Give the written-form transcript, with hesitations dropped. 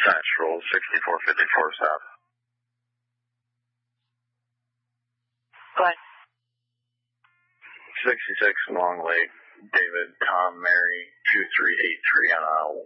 Central 6454 South. Go ahead. 66 Long Lake, David, Tom, Mary, 2383 on a